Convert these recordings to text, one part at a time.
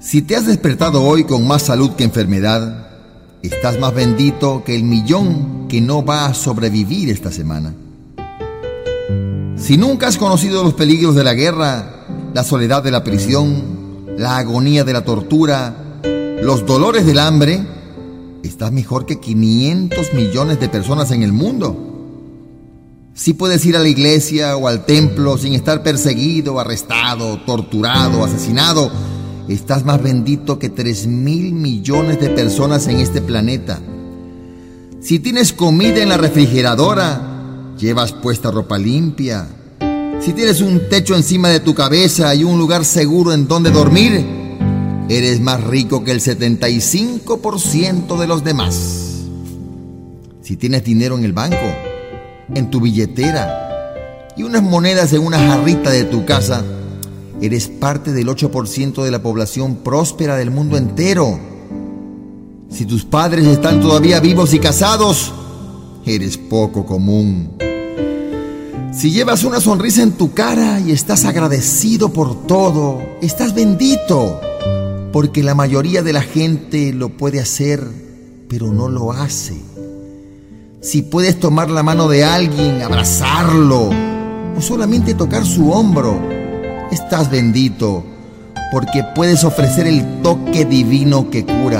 Si te has despertado hoy con más salud que enfermedad, estás más bendito que el millón que no va a sobrevivir esta semana. Si nunca has conocido los peligros de la guerra, la soledad de la prisión, la agonía de la tortura, los dolores del hambre, estás mejor que 500 millones de personas en el mundo. Si puedes ir a la iglesia o al templo sin estar perseguido, arrestado, torturado, asesinado, estás más bendito que 3.000 millones de personas en este planeta. Si tienes comida en la refrigeradora, llevas puesta ropa limpia, si tienes un techo encima de tu cabeza y un lugar seguro en donde dormir, eres más rico que el 75% de los demás. Si tienes dinero en el banco, en tu billetera y unas monedas en una jarrita de tu casa, eres parte del 8% de la población próspera del mundo entero. Si tus padres están todavía vivos y casados, eres poco común. Si llevas una sonrisa en tu cara y estás agradecido por todo, estás bendito, porque la mayoría de la gente lo puede hacer, pero no lo hace. Si puedes tomar la mano de alguien, abrazarlo o solamente tocar su hombro, estás bendito, porque puedes ofrecer el toque divino que cura.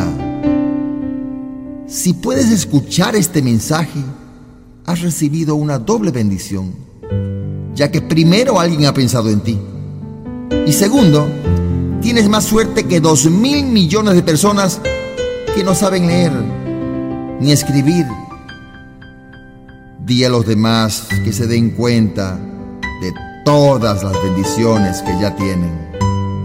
Si puedes escuchar este mensaje, has recibido una doble bendición, ya que primero alguien ha pensado en ti, y segundo, tienes más suerte que 2.000 millones de personas que no saben leer ni escribir. Di a los demás que se den cuenta de todas las bendiciones que ya tienen.